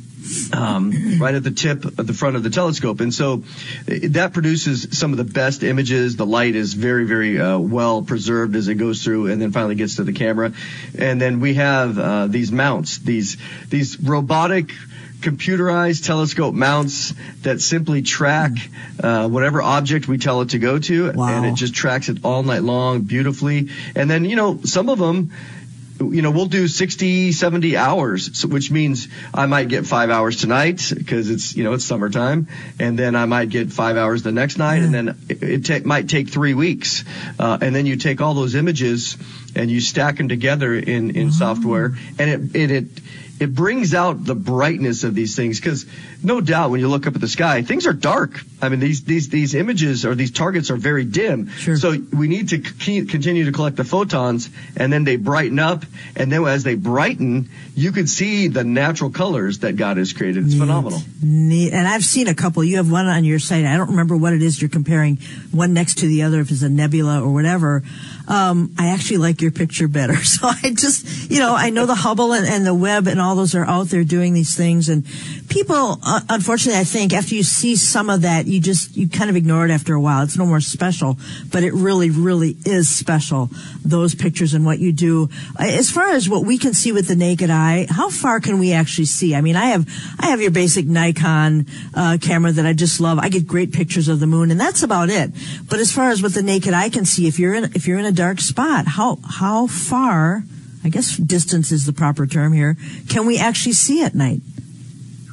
Um, right at the tip at the front of the telescope. And so that produces some of the best images. The light is very, very uh, well preserved as it goes through and then finally gets to the camera. And then we have uh, these mounts, these these robotic computerized telescope mounts that simply track uh, whatever object we tell it to go to. Wow. And it just tracks it all night long beautifully. And then, you know, some of them, you know, we'll do sixty, seventy hours, so, which means I might get five hours tonight because it's, you know, it's summertime. And then I might get five hours the next night. Yeah. And then it, it ta- might take three weeks. Uh, and then you take all those images and you stack them together in, in mm-hmm. software. And it, it, it, it brings out the brightness of these things, because no doubt when you look up at the sky, things are dark. I mean, these these these images or these targets are very dim. Sure. So we need to c- continue to collect the photons, and then they brighten up. And then as they brighten, you can see the natural colors that God has created. It's Neat. phenomenal. Neat. And I've seen a couple. You have one on your site. I don't remember what it is you're comparing one next to the other, if it's a nebula or whatever. Um, I actually like your picture better. So I just, you know, I know the Hubble and, and the Webb and all those are out there doing these things. And people, uh, unfortunately, I think after you see some of that, you just, you kind of ignore it after a while. It's no more special, but it really, really is special, those pictures and what you do. As far as what we can see with the naked eye, how far can we actually see? I mean, I have, I have your basic Nikon, uh, camera that I just love. I get great pictures of the moon, and that's about it. But as far as what the naked eye can see, if you're in, if you're in a dark spot, how, how far, I guess distance is the proper term here, can we actually see at night?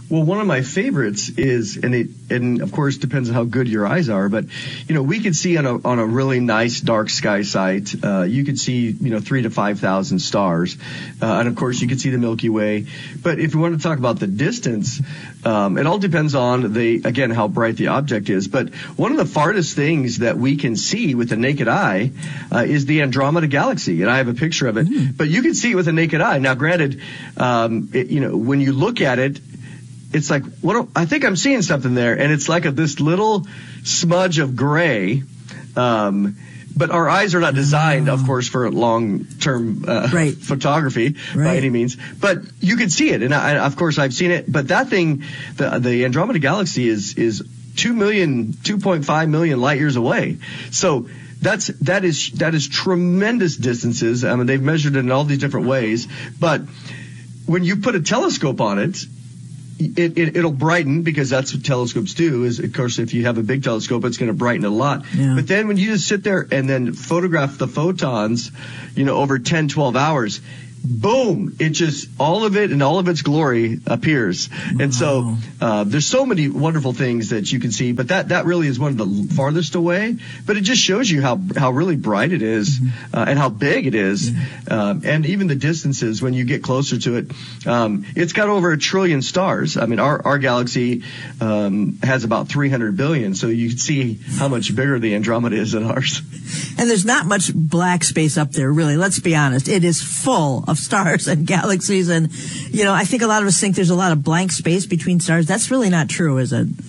Well, one of my favorites is, and it, and of course depends on how good your eyes are, but, you know, we could see on a, on a really nice dark sky site, uh, you could see, you know, three to five thousand stars. Uh, and of course you could see the Milky Way. But if you want to talk about the distance, um, it all depends on the, again, how bright the object is. But one of the farthest things that we can see with the naked eye, uh, is the Andromeda Galaxy. And I have a picture of it, mm. but you can see it with the naked eye. Now, granted, um, it, you know, when you look at it, it's like, what? Do, I think I'm seeing something there, and it's like a, this little smudge of gray. Um, but our eyes are not designed, of course, for long-term uh, right. photography right. by any means. But you can see it, and I, of course I've seen it. But that thing, the, the Andromeda Galaxy, is is two million, two point five million light years away. So that's that is that is tremendous distances. I mean, they've measured it in all these different ways. But when you put a telescope on it, It, it, it'll brighten, because that's what telescopes do. Is, of course, if you have a big telescope, it's going to brighten it a lot. Yeah. But then when you just sit there and then photograph the photons, you know, over ten, twelve hours, boom, it just, all of it and all of its glory appears. Wow. And so uh, there's so many wonderful things that you can see, but that, that really is one of the farthest away. But it just shows you how, how really bright it is, mm-hmm. uh, and how big it is. Mm-hmm. Um, and even the distances when you get closer to it. Um, it's got over a trillion stars. I mean, our, our galaxy um, has about three hundred billion, so you can see how much bigger the Andromeda is than ours. And there's not much black space up there, really. Let's be honest. It is full of stars and galaxies. And, you know, I think a lot of us think there's a lot of blank space between stars. That's really not true, is it?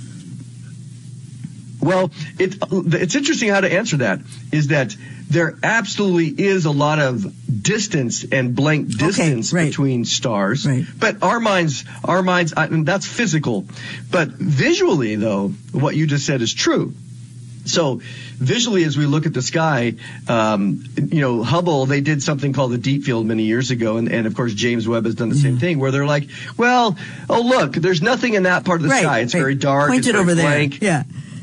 Well, it, it's interesting how to answer that, is that there absolutely is a lot of distance and blank distance okay, right. between stars. Right. But our minds, our minds, and that's physical. But visually, though, what you just said is true. So visually, as we look at the sky, um, you know, Hubble, they did something called the Deep Field many years ago. And, and of course, James Webb has done the yeah. same thing, where they're like, well, oh, look, there's nothing in that part of the right, sky. It's right. very dark. Point it's it very over blank. there. Yeah.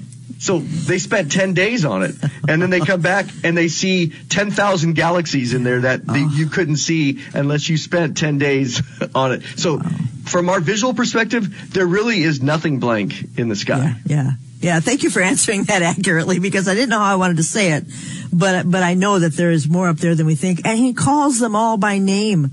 So they spent ten days on it, and then they come back and they see ten thousand galaxies in there that oh. they, you couldn't see unless you spent ten days on it. So wow. from our visual perspective, there really is nothing blank in the sky. Yeah, yeah. Yeah, thank you for answering that accurately, because I didn't know how I wanted to say it, but but I know that there is more up there than we think, and he calls them all by name.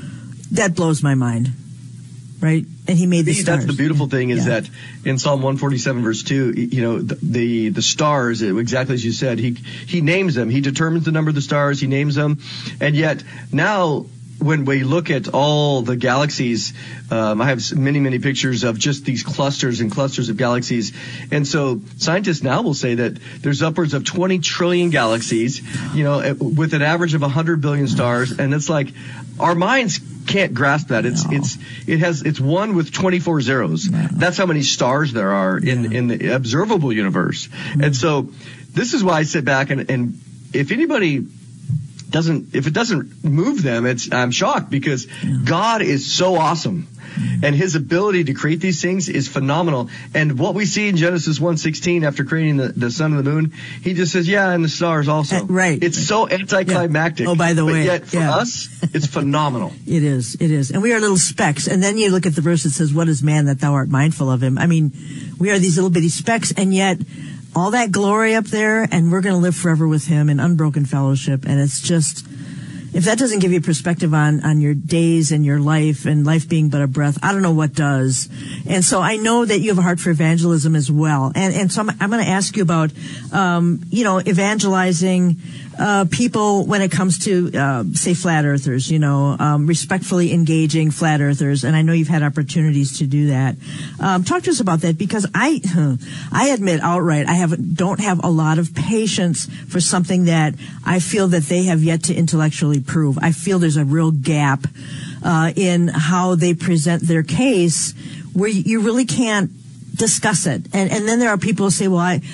That blows my mind, right? And he made the See, stars. That's the beautiful thing, is yeah. that in Psalm one forty-seven verse two, you know, the, the the stars, exactly as you said, he he names them. He determines the number of the stars. He names them, and yet now, when we look at all the galaxies, um, I have many, many pictures of just these clusters and clusters of galaxies. And so scientists now will say that there's upwards of twenty trillion galaxies, you know, with an average of one hundred billion stars. And it's like, our minds can't grasp that. It's, no. it's, it has, it's one with twenty-four zeros. No. That's how many stars there are in, yeah. in the observable universe. Mm-hmm. And so this is why I sit back and, and if anybody doesn't, if it doesn't move them, it's, I'm shocked, because yeah. God is so awesome. And his ability to create these things is phenomenal. And what we see in Genesis one sixteen, after creating the, the sun and the moon, he just says, yeah, and the stars also. Uh, right. It's so anticlimactic. Yeah. Oh, by the but way. Yet for yeah. us, it's phenomenal. It is. It is. And we are little specks. And then you look at the verse that says, what is man that thou art mindful of him? I mean, we are these little bitty specks, and yet all that glory up there, and we're going to live forever with him in unbroken fellowship. And it's just, if that doesn't give you perspective on, on your days and your life, and life being but a breath, I don't know what does. And so I know that you have a heart for evangelism as well. And, and so I'm, I'm going to ask you about, um, you know, evangelizing, uh, people when it comes to, uh, say flat earthers, you know, um, respectfully engaging flat earthers. And I know you've had opportunities to do that. Um, talk to us about that, because I, I admit outright, I have, don't have a lot of patience for something that I feel that they have yet to intellectually prove. I feel there's a real gap uh, in how they present their case, where you really can't discuss it. And and then there are people who say, well, I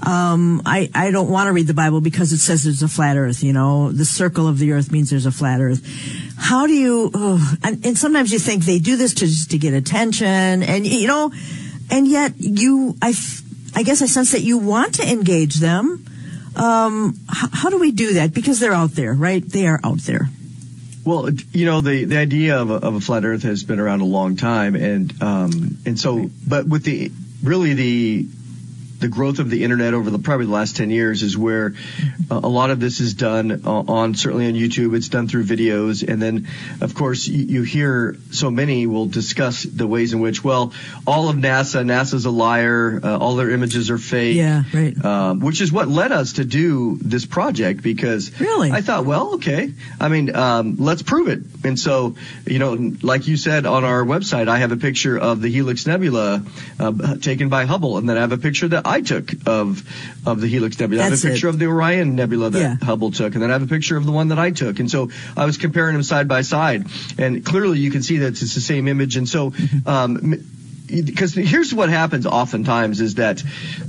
um I, I don't want to read the Bible because it says there's a flat earth, you know, the circle of the earth means there's a flat earth. How do you oh, and, and sometimes you think they do this to just to get attention, and you know, and yet you I, I guess I sense that you want to engage them. Um, how, how do we do that? Because they're out there, right? They are out there. Well, you know, the, the idea of a, of a flat Earth has been around a long time, and um, and so, but with the really the the growth of the internet over the probably the last ten years is where uh, a lot of this is done on, on certainly on YouTube. It's done through videos, and then of course you, you hear so many will discuss the ways in which, well, all of NASA, NASA's a liar, uh, all their images are fake. Yeah, right. Um, which is what led us to do this project, because really I thought, well, okay, I mean, um, let's prove it. And so, you know, like you said on our website, I have a picture of the Helix Nebula uh, taken by Hubble, and then I have a picture that I took of of the Helix Nebula. That's I have a picture it. of the Orion Nebula that Yeah. Hubble took, and then I have a picture of the one that I took. And so I was comparing them side by side, and clearly you can see that it's the same image. And so, um, because here's what happens oftentimes is that,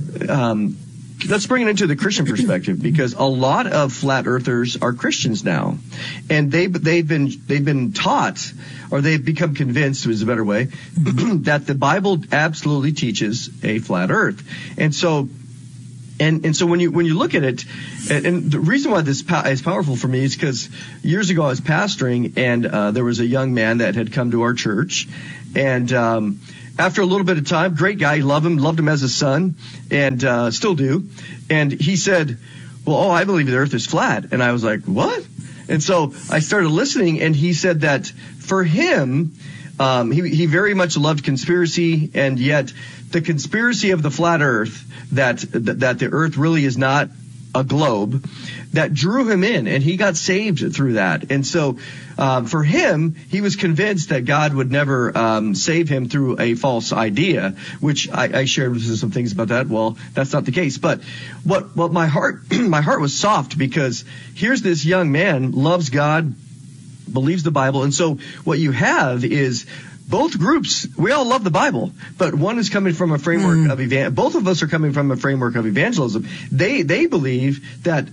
um, let's bring it into the Christian perspective, because a lot of flat earthers are Christians now, and they they've been they've been taught, or they've become convinced, is a better way, that the Bible absolutely teaches a flat Earth. And so, and and so when you when you look at it, and, and the reason why this is powerful for me is because years ago I was pastoring, and uh, there was a young man that had come to our church, and um, after a little bit of time, great guy, love him, loved him as a son, and uh, still do. And he said, well, oh, I believe the earth is flat. And I was like, what? And so I started listening, and he said that for him, um, he, he very much loved conspiracy, and yet the conspiracy of the flat earth, that, that the earth really is not a globe, that drew him in, and he got saved through that. And so um, for him, he was convinced that God would never um, save him through a false idea, which I, I shared with him some things about that. Well, that's not the case. But what what my heart my heart was soft, because here's this young man, loves God, believes the Bible, and so what you have is both groups, we all love the Bible, but one is coming from a framework mm. of evan- both of us are coming from a framework of evangelism. They they believe that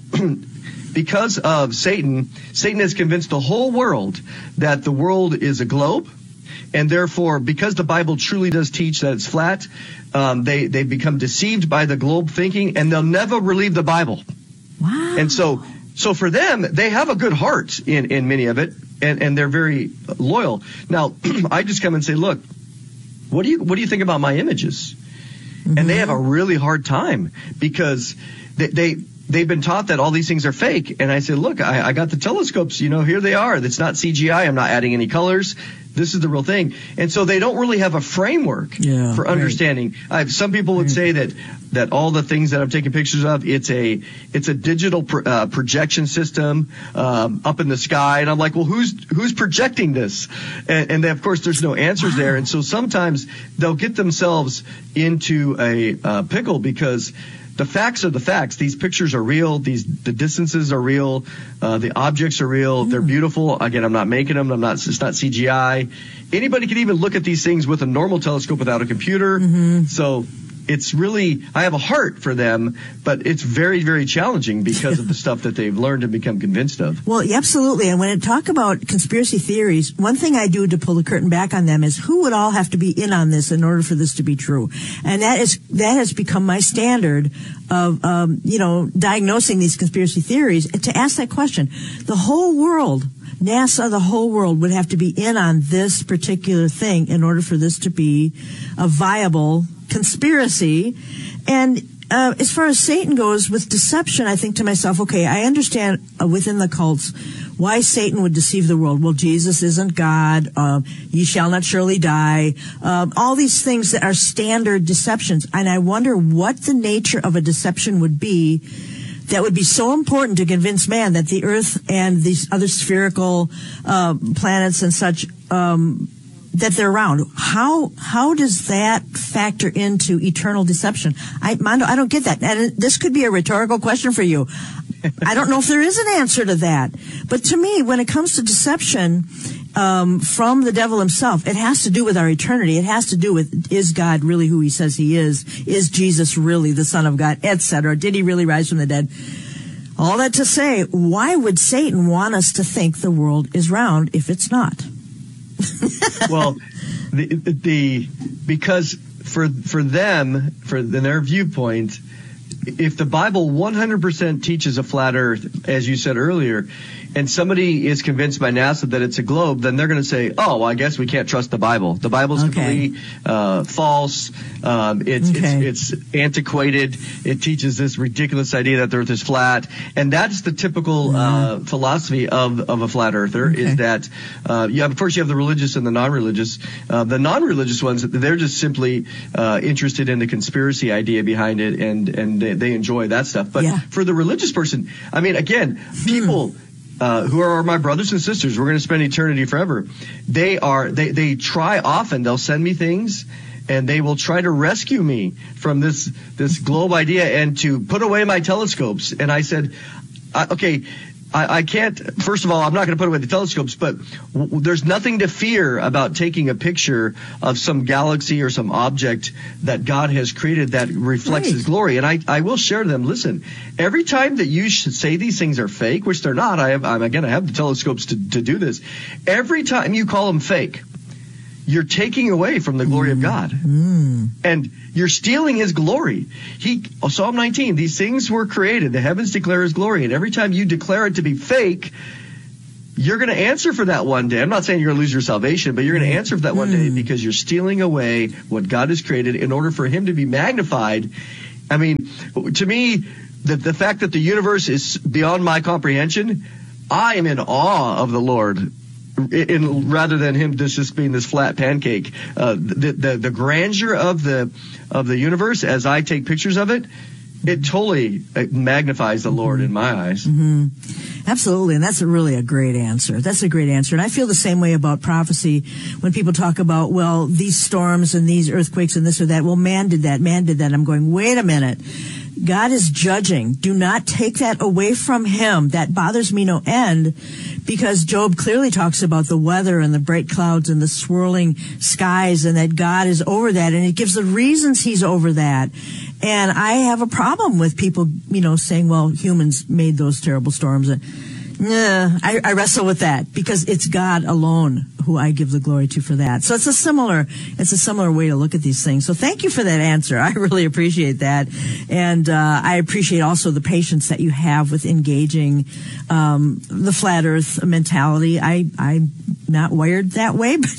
because of Satan, Satan has convinced the whole world that the world is a globe, and therefore, because the Bible truly does teach that it's flat, um, they they become deceived by the globe thinking, and they'll never relieve the Bible. Wow. And so, so for them, they have a good heart in in many of it. And, and they're very loyal. Now, I just come and say, look, what do you what do you think about my images? Mm-hmm. And they have a really hard time, because they, they they've been taught that all these things are fake. And I say, look, I, I got the telescopes. You know, here they are. It's not C G I. I'm not adding any colors. This is the real thing. And so they don't really have a framework yeah, for understanding. Right. I've, some people would right. say that that all the things that I'm taking pictures of, it's a it's a digital pro, uh, projection system um, up in the sky. And I'm like, well, who's who's projecting this? And, and then, of course, there's no answers wow. there. And so sometimes they'll get themselves into a uh, pickle, because the facts are the facts. These pictures are real. These the distances are real. Uh, the objects are real. Mm. They're beautiful. Again, I'm not making them. I'm not. It's not C G I. Anybody can even look at these things with a normal telescope without a computer. Mm-hmm. So it's really, I have a heart for them, but it's very, very challenging because of the stuff that they've learned and become convinced of. Well, absolutely. And when I talk about conspiracy theories, one thing I do to pull the curtain back on them is who would all have to be in on this in order for this to be true? And that is, that has become my standard of, um, you know, diagnosing these conspiracy theories, to ask that question. The whole world, NASA, the whole world would have to be in on this particular thing in order for this to be a viable conspiracy. And uh, as far as Satan goes with deception, I think to myself, okay, I understand uh, within the cults why Satan would deceive the world. Well, Jesus isn't God. Uh, ye shall not surely die. Uh, all these things that are standard deceptions. And I wonder what the nature of a deception would be that would be so important to convince man that the earth and these other spherical uh, planets and such, um, that they're round. How how does that factor into eternal deception? I, Mondo, I don't get that. And this could be a rhetorical question for you. I don't know if there is an answer to that. But to me, when it comes to deception um, from the devil himself, it has to do with our eternity. It has to do with, is God really who he says he is? Is Jesus really the Son of God, et cetera? Did he really rise from the dead? All that to say, why would Satan want us to think the world is round if it's not? Well, the, the because for for them, for in their viewpoint, if the Bible one hundred percent teaches a flat earth, as you said earlier, and somebody is convinced by NASA that it's a globe, then they're going to say, oh, well, I guess we can't trust the Bible. The Bible's Okay. completely uh, false. Um, it's, Okay. it's it's antiquated. It teaches this ridiculous idea that the Earth is flat, and that's the typical uh, philosophy of of a flat earther. Okay. Is that uh, you have, first you have the religious and the non-religious. Uh, the non-religious ones, they're just simply uh, interested in the conspiracy idea behind it, and and they, they enjoy that stuff. But Yeah. for the religious person, I mean, again, people. Uh, who are my brothers and sisters? We're going to spend eternity forever. They are. They they try often. They'll send me things, and they will try to rescue me from this this globe idea and to put away my telescopes. And I said, I, okay. I, I can't, first of all, I'm not going to put away the telescopes, but w- there's nothing to fear about taking a picture of some galaxy or some object that God has created that reflects Right. His glory. And I, I will share to them, listen, every time that you should say these things are fake, which they're not, I have, I'm going to have the telescopes to, to do this. Every time you call them fake, you're taking away from the glory of God. Mm. And you're stealing His glory. He, Psalm nineteen, these things were created. The heavens declare His glory. And every time you declare it to be fake, you're going to answer for that one day. I'm not saying you're going to lose your salvation, but you're going to answer for that one day because you're stealing away what God has created in order for Him to be magnified. I mean, to me, the, the fact that the universe is beyond my comprehension, I am in awe of the Lord. In, rather than him this just being this flat pancake, uh, the, the the grandeur of the of the universe as I take pictures of it, it totally magnifies the Lord in my eyes. Mm-hmm. Absolutely, and that's a really a great answer. That's a great answer, and I feel the same way about prophecy when people talk about, well, these storms and these earthquakes and this or that. Well, man did that. Man did that. I'm going, wait a minute. God is judging. Do not take that away from Him. That bothers me no end, because Job clearly talks about the weather and the bright clouds and the swirling skies, and that God is over that, and it gives the reasons He's over that. And I have a problem with people, you know, saying, well, humans made those terrible storms. Nah, I, I wrestle with that because it's God alone who I give the glory to for that. So it's a similar, it's a similar way to look at these things. So thank you for that answer. I really appreciate that. And, uh, I appreciate also the patience that you have with engaging, um, the flat earth mentality. I, I'm not wired that way, but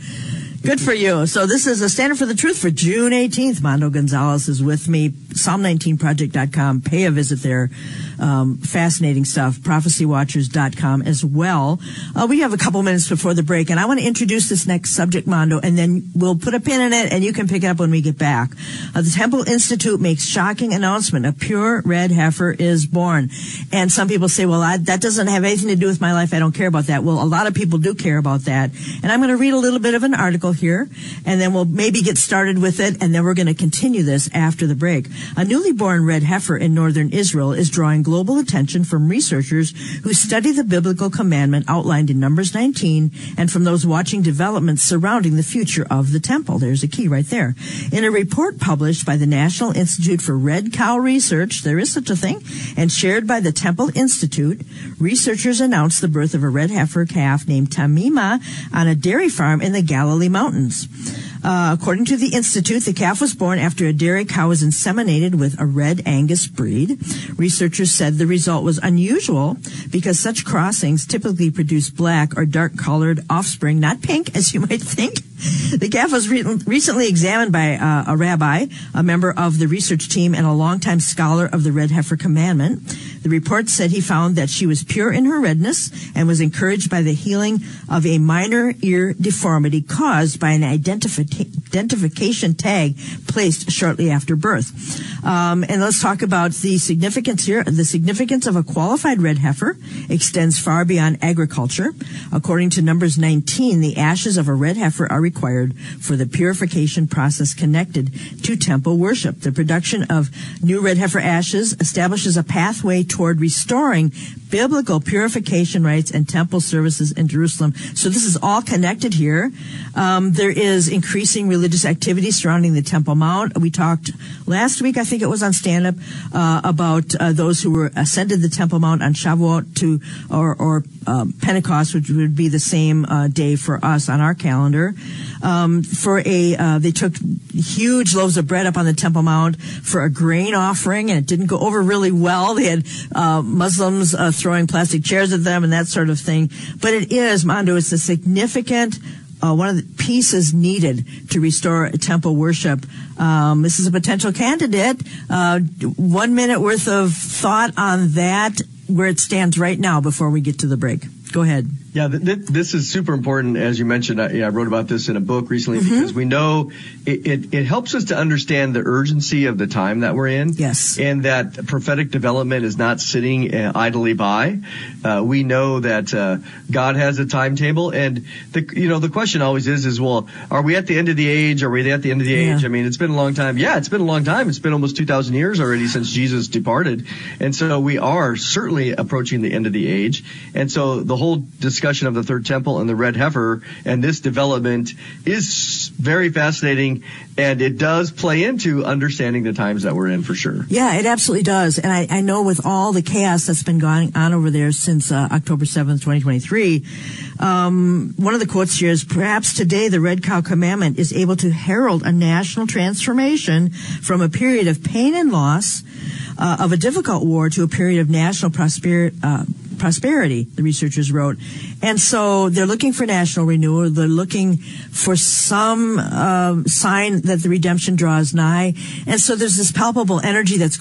good for you. So this is a Standard for the Truth for June eighteenth. Mondo Gonzalez is with me. Psalm nineteen project dot com. Pay a visit there. Um, fascinating stuff. prophecy watchers dot com as well. Uh, we have a couple minutes before the break, and I want to introduce this next subject, Mondo, and then we'll put a pin in it, and you can pick it up when we get back. Uh, the Temple Institute makes shocking announcement. A pure red heifer is born. And some people say, well, I, that doesn't have anything to do with my life. I don't care about that. Well, a lot of people do care about that. And I'm going to read a little bit of an article here, and then we'll maybe get started with it, and then we're going to continue this after the break. A newly born red heifer in northern Israel is drawing global attention from researchers who study the biblical commandment outlined in Numbers nineteen and from those watching developments surrounding the future of the temple. There's a key right there. In a report published by the National Institute for Red Cow Research, there is such a thing, and shared by the Temple Institute, researchers announced the birth of a red heifer calf named Tamima on a dairy farm in the Galilee Mountains. Uh, according to the Institute, the calf was born after a dairy cow was inseminated with a red Angus breed. Researchers said the result was unusual because such crossings typically produce black or dark-colored offspring, not pink, as you might think. The calf was re- recently examined by uh, a rabbi, a member of the research team, and a longtime scholar of the red heifer commandment. The report said he found that she was pure in her redness and was encouraged by the healing of a minor ear deformity caused by an identifi- identification tag placed shortly after birth. Um, and let's talk about the significance here. The significance of a qualified red heifer extends far beyond agriculture. According to Numbers nineteen, the ashes of a red heifer are required for the purification process connected to temple worship. The production of new red heifer ashes establishes a pathway toward restoring biblical purification rites and temple services in Jerusalem. So this is all connected here. Um, there is increased increasing religious activity surrounding the Temple Mount. We talked last week, I think it was on Stand Up, uh, about uh, those who were ascended the Temple Mount on Shavuot to, or, or um, Pentecost, which would be the same uh, day for us on our calendar. Um, for a, uh, they took huge loaves of bread up on the Temple Mount for a grain offering, and it didn't go over really well. They had uh, Muslims uh, throwing plastic chairs at them and that sort of thing. But it is, Mondo, it's a significant uh, one of the pieces needed to restore temple worship. Um, this is a potential candidate. Uh, one minute worth of thought on that, where it stands right now before we get to the break. Go ahead. Yeah, th- th- this is super important. As you mentioned, I, I wrote about this in a book recently mm-hmm. because we know it, it, it helps us to understand the urgency of the time that we're in. Yes. And that prophetic development is not sitting uh, idly by. Uh, we know that uh, God has a timetable. And, the you know, the question always is, is, well, are we at the end of the age? Are we at the end of the yeah. age? I mean, it's been a long time. Yeah, it's been a long time. It's been almost two thousand years already since Jesus departed. And so we are certainly approaching the end of the age. And so the whole discussion of the third temple and the red heifer and this development is very fascinating, and it does play into understanding the times that we're in for sure. Yeah, it absolutely does. And I, I know with all the chaos that's been going on over there since uh, October seventh, twenty twenty-three, um, one of the quotes here is, perhaps today the Red Cow Commandment is able to herald a national transformation from a period of pain and loss uh, of a difficult war to a period of national prosperity. Uh, prosperity, the researchers wrote. And so they're looking for national renewal. They're looking for some uh, sign that the redemption draws nigh. And so there's this palpable energy that's